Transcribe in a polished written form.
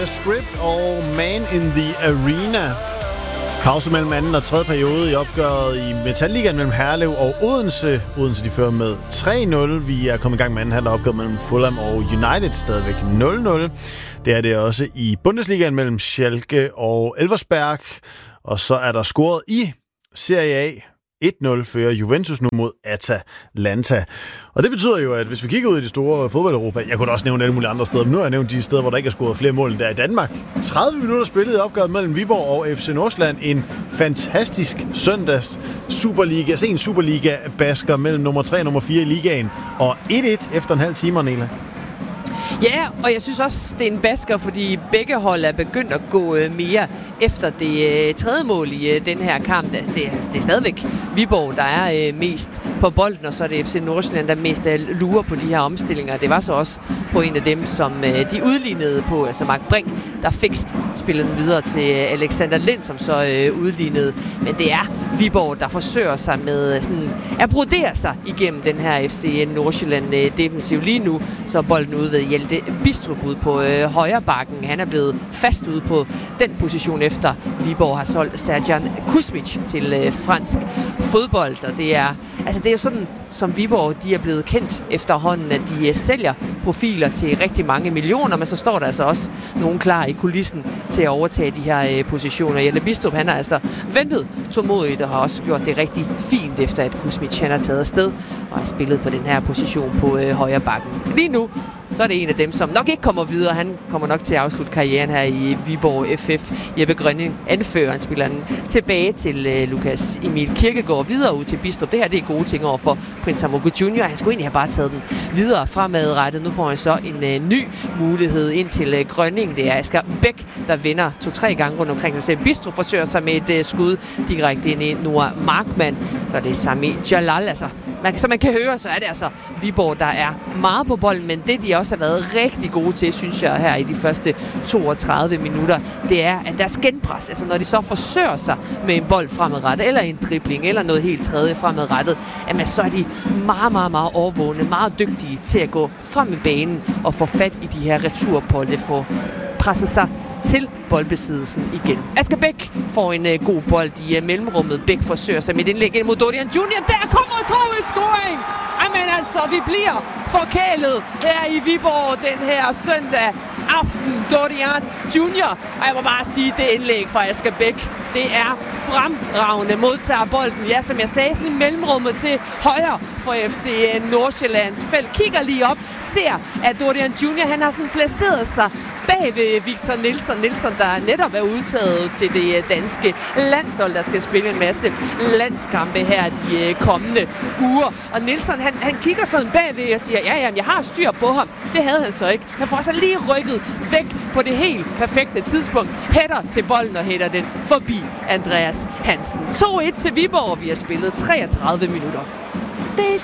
Script og Man in the Arena. Pause mellem anden og tredje periode i opgøret i Metalligaen mellem Herlev og Odense. Odense de fører med 3-0. Vi er kommet i gang med anden halvleg opgør mellem Fulham og United, stadigvæk 0-0. Det er det også i Bundesligaen mellem Schalke og Elversberg. Og så er der scoret i Serie A. 1-0 fører Juventus nu mod Atalanta. Og det betyder jo, at hvis vi kigger ud i de store fodbold-Europa, jeg kunne da også nævne alle mulige andre steder, men nu har jeg nævnt de steder, hvor der ikke er scoret flere mål end der i Danmark. 30 minutter spillet i opgøret mellem Viborg og FC Nordsjælland. En fantastisk søndags Superliga, en Superliga-basker mellem nummer 3 og nummer 4 i ligaen. Og 1-1 efter en halv time, Nela. Ja, og jeg synes også, det er en basker, fordi begge hold er begyndt at gå mere efter det tredje mål i den her kamp. Det er stadigvæk Viborg, der er mest på bolden, og så er det FC Nordsjælland, der mest lurer på de her omstillinger. Det var så også på en af dem, som de udlignede på, altså Mark Brink, der fikst spillede den videre til Alexander Lind, som så udlignede. Men det er Viborg, der forsøger sig med sådan at brodere sig igennem den her FC Nordsjælland defensiv. Lige nu så er bolden ude ved Hjelte Bistrup ude på højre bakken. Han er blevet fast ude på den position efter Viborg har solgt Serjan Kuzmic til fransk fodbold. Og det er jo sådan, som Viborg de er blevet kendt efterhånden, at de sælger profiler til rigtig mange millioner, men så står der altså også nogen klar i kulissen til at overtage de her positioner. Hjelte Bistrup, han har altså ventet tålmodigt og har også gjort det rigtig fint, efter at Kuzmic han har taget afsted og har spillet på den her position på højre bakken. Lige nu så er det en af dem, som nok ikke kommer videre. Han kommer nok til at afslutte karrieren her i Viborg FF. Jeppe Grønning, anføreren, spiller den tilbage til Lukas Emil Kirkegaard, videre ud til Bistrup. Det her det er gode ting over for Prince Amogo Jr. Han skulle egentlig have bare taget den videre fremadrettet. Nu får han så en ny mulighed ind til Grønning. Det er Asger Bæk, der vinder 2-3 gange rundt omkring sig selv. Bistrup forsøger sig med et skud direkte ind i Noah Markmann. Så er det Sami Jalal. Altså, som man kan høre, så er det altså Viborg, der er meget på bolden, men det de også har været rigtig gode til, synes jeg, her i de første 32 minutter, det er, at deres genpres, altså når de så forsøger sig med en bold fremadrettet, eller en dribling, eller noget helt tredje fremadrettet, jamen så er de meget, meget, meget overvågne, meget dygtige til at gå frem i banen og få fat i de her returbolde, få presset sig til boldbesiddelsen igen. Asger Bæk får en god bold i mellemrummet. Bæk forsøger sig med et indlæg ind mod Dorian Junior. Der kommer 2-1-scoring! Jamen altså, vi bliver forkælet her i Viborg den her søndag aften. Dorian Junior. Og jeg må bare sige, det indlæg fra Asger Bæk, det er fremragende. Modtager bolden, ja, som jeg sagde, sådan i mellemrummet til højre for FC Nordsjællands felt. Kigger lige op, ser, at Dorian Junior, han har sådan placeret sig bag ved Victor Nilsson. Nilsson, der netop er udtaget til det danske landshold, der skal spille en masse landskampe her de kommende uger. Og Nilsson, han kigger sådan bagved og siger, ja, jeg har styr på ham. Det havde han så ikke. Han får så lige rykket væk på det helt perfekte tidspunkt. Hætter til bolden og hætter den forbi Andreas Hansen. 2-1 til Viborg, vi har spillet 33 minutter.